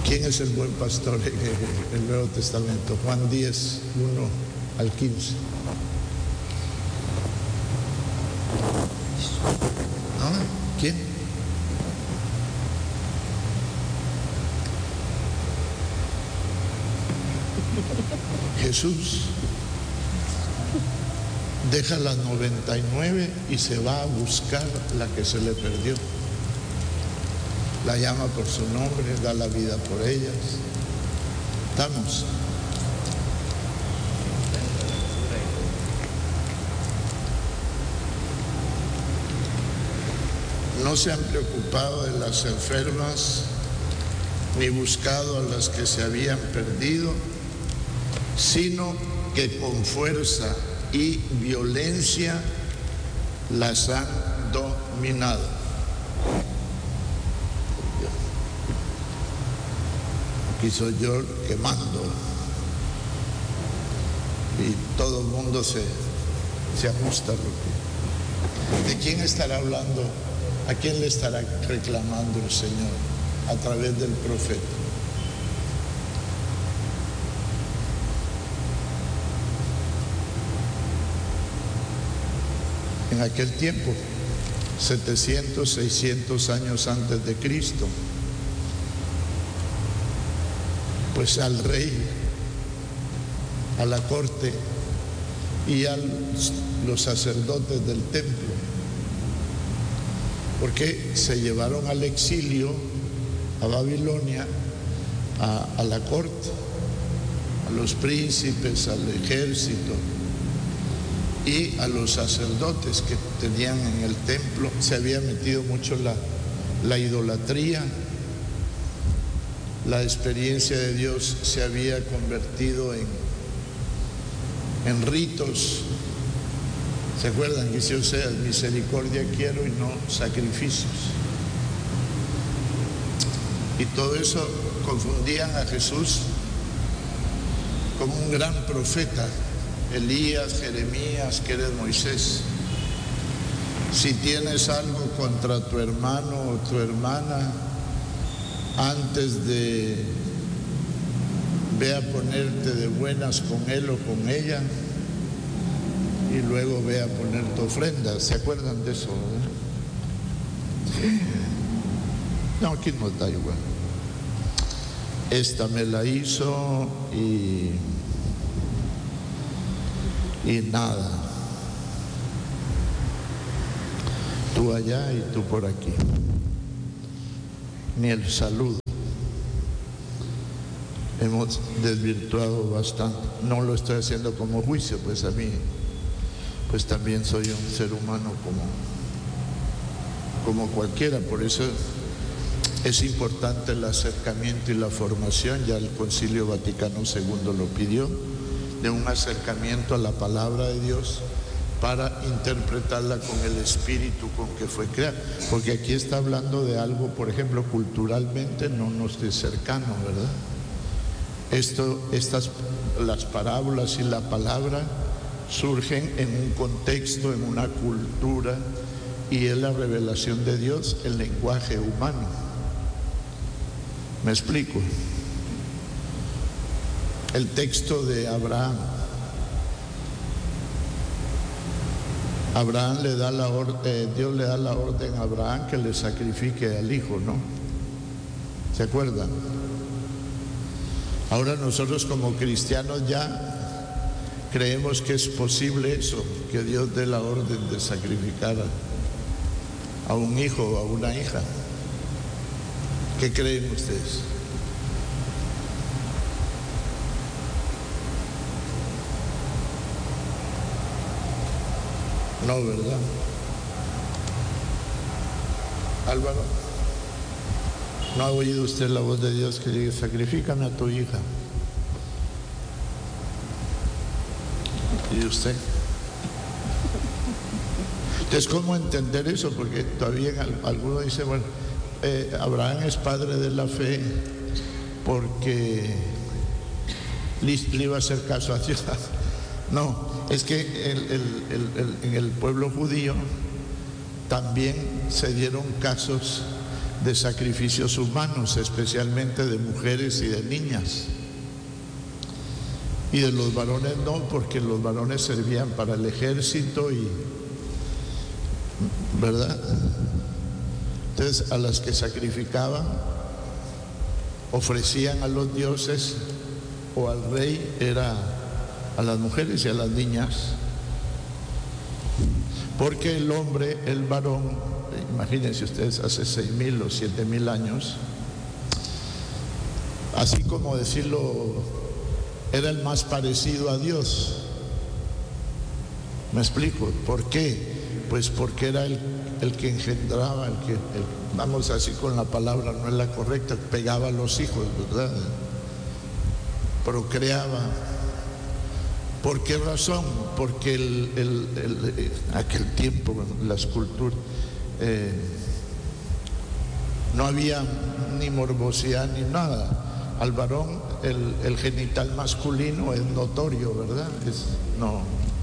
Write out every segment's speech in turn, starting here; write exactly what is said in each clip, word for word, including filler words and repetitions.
¿Quién es el buen pastor en el Nuevo Testamento? Juan diez, uno al quince. ¿Ah? ¿Quién? Jesús deja las noventa y nueve y se va a buscar la que se le perdió. La llama por su nombre, da la vida por ellas. ¿Estamos? No se han preocupado de las enfermas, ni buscado a las que se habían perdido, sino que con fuerza y violencia las han dominado. Aquí soy yo que mando y todo el mundo se, se ajusta. Porque ¿de quién estará hablando? ¿A quién le estará reclamando el Señor a través del profeta? En aquel tiempo, setecientos, seiscientos años antes de Cristo, pues al rey, a la corte y a los sacerdotes del templo, porque se llevaron al exilio a Babilonia, a, a la corte, a los príncipes, al ejército y a los sacerdotes que tenían en el templo. Se había metido mucho la, la idolatría. La experiencia de Dios se había convertido en, en ritos. ¿Se acuerdan que Dios sea misericordia quiero y no sacrificios? Y todo eso confundían a Jesús como un gran profeta, Elías, Jeremías, que eres Moisés. Si tienes algo contra tu hermano o tu hermana, antes de ve a ponerte de buenas con él o con ella y luego ve a poner tu ofrenda. ¿Se acuerdan de eso? ¿Eh? No, aquí no da igual. Esta me la hizo y y nada. Tú allá y tú por aquí. Ni el saludo. Hemos desvirtuado bastante. No lo estoy haciendo como juicio, pues a mí, pues también soy un ser humano como, como cualquiera. Por eso es importante el acercamiento y la formación. Ya el Concilio Vaticano segundo lo pidió, de un acercamiento a la palabra de Dios para interpretarla con el espíritu con que fue creada. Porque aquí está hablando de algo, por ejemplo, culturalmente no nos es cercano, ¿verdad? Esto, estas, las parábolas y la palabra surgen en un contexto, en una cultura, y es la revelación de Dios, el lenguaje humano. ¿Me explico? El texto de Abraham. Abraham le da la orden, eh, Dios le da la orden a Abraham que le sacrifique al hijo, ¿no? ¿Se acuerdan? Ahora nosotros como cristianos ya creemos que es posible eso, que Dios dé la orden de sacrificar a, a un hijo o a una hija. ¿Qué creen ustedes? No, ¿verdad? Álvaro, ¿no ha oído usted la voz de Dios que dice, sacrifícame a tu hija? ¿Y usted? Entonces, ¿cómo entender eso? Porque todavía algunos dicen, bueno, eh, Abraham es padre de la fe porque le, le iba a hacer caso a Dios. No, es que el, el, el, el, en el pueblo judío también se dieron casos de sacrificios humanos, especialmente de mujeres y de niñas. Y de los varones no, porque los varones servían para el ejército y, ¿verdad? Entonces, a las que sacrificaban, ofrecían a los dioses o al rey, era a las mujeres y a las niñas. Porque el hombre, el varón, imagínense ustedes, hace seis mil o siete mil años, así como decirlo, era el más parecido a Dios. ¿Me explico? ¿Por qué? Pues porque era el, el que engendraba, el que, el, vamos así con la palabra, no es la correcta, pegaba a los hijos, ¿verdad? Procreaba. ¿Por qué razón? Porque el, el, el, el, aquel tiempo, la escultura, eh, no había ni morbosidad ni nada. Al varón el, el genital masculino es notorio, ¿verdad? Es, no.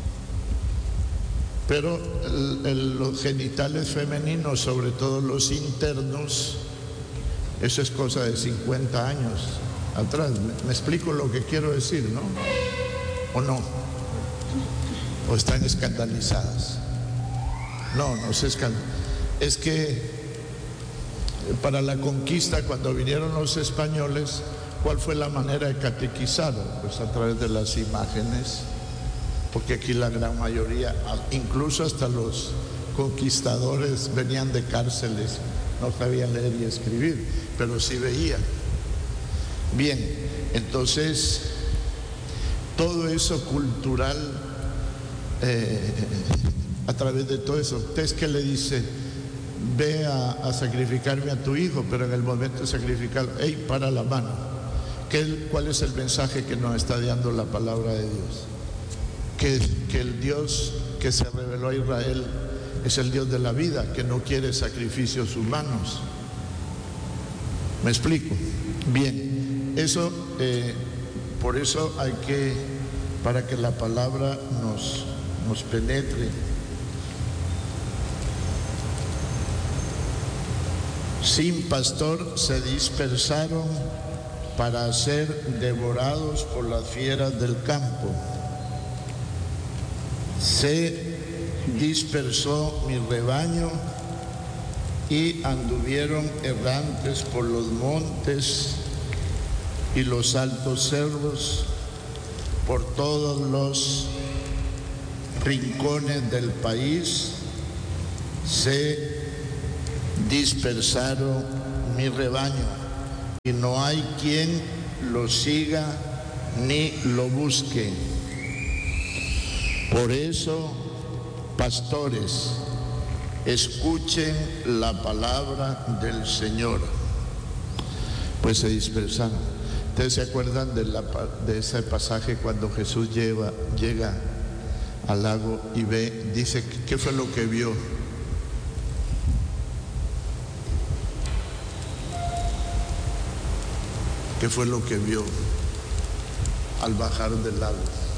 Pero el, el, los genitales femeninos, sobre todo los internos, eso es cosa de cincuenta años atrás. Me, me explico lo que quiero decir, ¿no? ¿O no? ¿O están escandalizadas? No, no se escandalizan. Es que para la conquista, cuando vinieron los españoles, ¿cuál fue la manera de catequizar? Pues a través de las imágenes, porque aquí la gran mayoría, incluso hasta los conquistadores, venían de cárceles, no sabían leer y escribir, pero sí veían. Bien, entonces todo eso cultural, eh, a través de todo eso, usted es que le dice, ve a, a sacrificarme a tu hijo, pero en el momento de sacrificarlo, hey, para la mano. ¿Qué, ¿Cuál es el mensaje que nos está dando la palabra de Dios? Que, que el Dios que se reveló a Israel es el Dios de la vida, que no quiere sacrificios humanos. ¿Me explico? Bien, eso, eh, por eso hay que, para que la palabra nos, nos penetre. Sin pastor se dispersaron para ser devorados por las fieras del campo. Se dispersó mi rebaño y anduvieron errantes por los montes y los altos cerros, por todos los rincones del país. Se dispersaron mi rebaño y no hay quien lo siga ni lo busque. Por eso, pastores, escuchen la palabra del Señor. Pues se dispersaron. ¿Ustedes se acuerdan de, la, de ese pasaje cuando Jesús lleva, llega al lago y ve, dice, ¿qué fue lo que vio? ¿Qué fue lo que vio al bajar del lago?